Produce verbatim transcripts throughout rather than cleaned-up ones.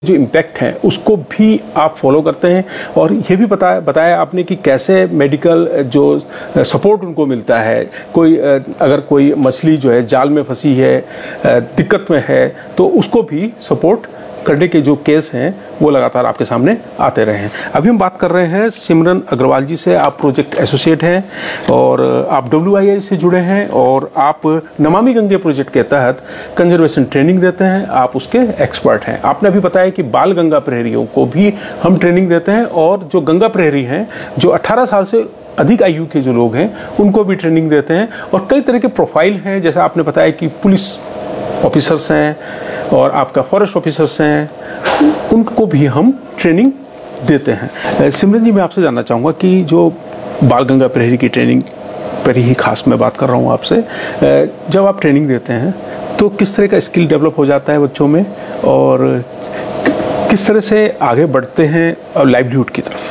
जो इम्पैक्ट है उसको भी आप फॉलो करते हैं और ये भी बताया बताया आपने कि कैसे मेडिकल जो सपोर्ट उनको मिलता है। कोई अगर कोई मछली जो है जाल में फंसी है, दिक्कत में है, तो उसको भी सपोर्ट करने के जो केस हैं वो लगातार आपके सामने आते रहे हैं। अभी हम बात कर रहे हैं सिमरन अग्रवाल जी से। आप प्रोजेक्ट एसोसिएट हैं और आप डब्ल्यू आई आई से जुड़े हैं और आप नमामि गंगे प्रोजेक्ट के तहत कंजर्वेशन ट्रेनिंग देते हैं। आप उसके एक्सपर्ट हैं। आपने अभी बताया कि बाल गंगा प्रहरियों को भी हम ट्रेनिंग देते हैं और जो गंगा प्रहरी हैं, जो अठारह साल से अधिक आयु के जो लोग हैं, उनको भी ट्रेनिंग देते हैं। और कई तरह के प्रोफाइल हैं, जैसा आपने बताया कि पुलिस ऑफिसर्स हैं और आपका फॉरेस्ट ऑफिसर्स हैं, उनको भी हम ट्रेनिंग देते हैं। सिमरन जी, मैं आपसे जानना चाहूँगा कि जो बाल गंगा प्रहरी की ट्रेनिंग पर ही खास मैं बात कर रहा हूँ आपसे, जब आप ट्रेनिंग देते हैं तो किस तरह का स्किल डेवलप हो जाता है बच्चों में और किस तरह से आगे बढ़ते हैं और लाइवलीहुड की तरफ?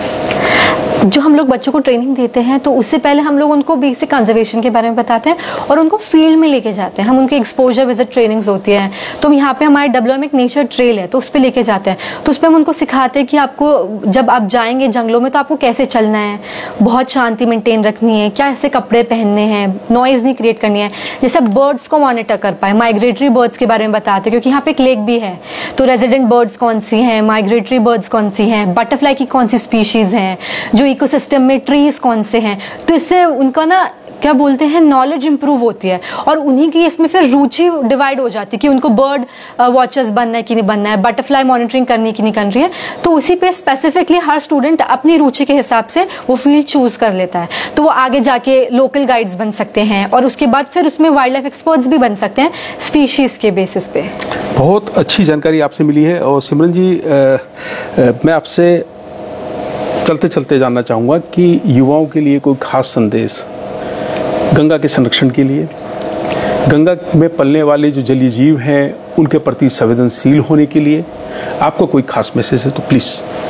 जो हम लोग बच्चों को ट्रेनिंग देते हैं तो उससे पहले हम लोग उनको बेसिक कंजर्वेशन के बारे में बताते हैं और उनको फील्ड में लेके जाते हैं। हम उनके एक्सपोजर विजिट ट्रेनिंग्स होती है, तो यहाँ पे हमारे डब्ल्यू एम एक नेचर ट्रेल है, तो उस पर लेके जाते हैं। तो उस पर हम उनको सिखाते हैं कि आपको जब आप जाएंगे जंगलों में तो आपको कैसे चलना है, बहुत शांति मेंटेन रखनी है, क्या ऐसे कपड़े पहनने हैं, नॉइज नहीं क्रिएट करनी है, जैसे बर्ड्स को मॉनिटर कर पाए। माइग्रेटरी बर्ड्स के बारे में बताते हैं क्योंकि यहाँ पे एक लेक भी है, तो रेजिडेंट बर्ड्स कौन सी हैं, माइग्रेटरी बर्ड्स कौन सी हैं, बटरफ्लाई की कौन सी स्पीशीज हैं, जो इकोसिस्टम में ट्रीज कौन से हैं। तो इससे उनका ना क्या बोलते हैं नॉलेज इंप्रूव होती है और उन्हीं की इसमें फिर रुचि डिवाइड हो जाती है कि उनको बर्ड वॉचर्स बनना है कि नहीं बनना है, बटरफ्लाई मॉनिटरिंग करनी कि नहीं करनी है। तो उसी पे स्पेसिफिकली हर स्टूडेंट अपनी रुचि के हिसाब से वो फील्ड चूज कर लेता है, तो वो आगे जाके लोकल गाइड्स बन सकते हैं और उसके बाद फिर उसमें वाइल्ड लाइफ एक्सपर्ट्स भी बन सकते हैं स्पीशीज के बेसिस पे। बहुत अच्छी जानकारी आपसे मिली है। और सिमरन जी, आ, आ, मैं आपसे चलते चलते जानना चाहूँगा कि युवाओं के लिए कोई खास संदेश गंगा के संरक्षण के लिए, गंगा में पलने वाले जो जलीय जीव हैं उनके प्रति संवेदनशील होने के लिए आपको कोई खास मैसेज है तो प्लीज़।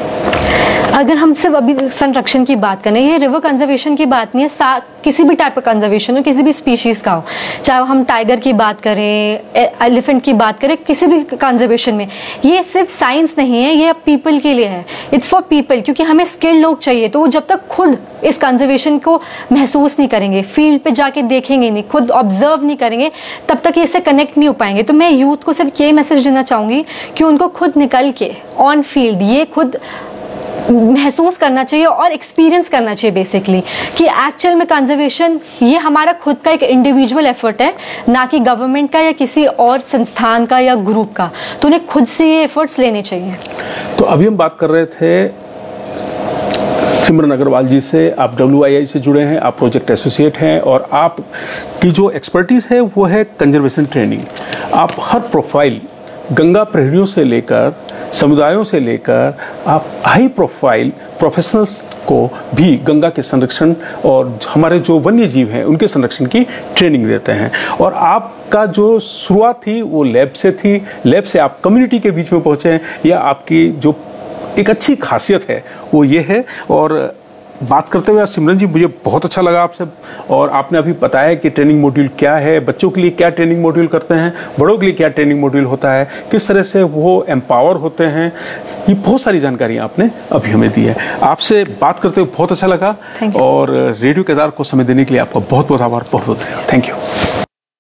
अगर हम सिर्फ अभी संरक्षण की बात करें, ये रिवर कंजर्वेशन की बात नहीं है, किसी भी टाइप का कंजर्वेशन हो, किसी भी स्पीशीज का हो, चाहे हम टाइगर की बात करें, एलिफेंट की बात करें, किसी भी कंजर्वेशन में, ये सिर्फ साइंस नहीं है, ये पीपल के लिए है। इट्स फॉर पीपल, क्योंकि हमें स्किल्ड लोग चाहिए। तो वो जब तक खुद इस कंजर्वेशन को महसूस नहीं करेंगे, फील्ड पे जाके देखेंगे नहीं, खुद ऑब्जर्व नहीं करेंगे, तब तक इससे कनेक्ट नहीं हो पाएंगे। तो मैं यूथ को सिर्फ ये मैसेज देना चाहूंगी कि उनको खुद निकल के ऑन फील्ड ये खुद महसूस करना चाहिए और एक्सपीरियंस करना चाहिए बेसिकली कि एक्चुअल में कंजर्वेशन ये हमारा खुद का एक इंडिविजुअल एफर्ट है, ना कि गवर्नमेंट का या किसी और संस्थान का या ग्रुप का। तो उन्हें खुद से ये एफर्ट्स लेने चाहिए। तो अभी हम बात कर रहे थे सिमरन अग्रवाल जी से। आप डब्ल्यू आई आई से जुड़े हैं, आप प्रोजेक्ट एसोसिएट हैं और आप की जो एक्सपर्टीज है वो है कंजर्वेशन ट्रेनिंग। आप हर प्रोफाइल गंगा प्रहरियों से लेकर समुदायों से लेकर आप हाई प्रोफाइल प्रोफेशनल्स को भी गंगा के संरक्षण और हमारे जो वन्य जीव हैं उनके संरक्षण की ट्रेनिंग देते हैं। और आपका जो शुरुआत थी वो लैब से थी, लैब से आप कम्युनिटी के बीच में पहुंचे हैं। या आपकी जो एक अच्छी खासियत है वो ये है। और बात करते हुए सिमरन जी, मुझे बहुत अच्छा लगा आपसे। और आपने अभी बताया कि ट्रेनिंग मॉड्यूल क्या है, बच्चों के लिए क्या ट्रेनिंग मॉड्यूल करते हैं, बड़ों के लिए क्या ट्रेनिंग मॉड्यूल होता है, किस तरह से वो एम्पावर होते हैं, ये बहुत सारी जानकारी आपने अभी हमें दी है। आपसे बात करते हुए बहुत अच्छा लगा और रेडियो केदार को समय देने के लिए आपका बहुत बहुत आभार, बहुत बहुत धन्यवाद। Thank you.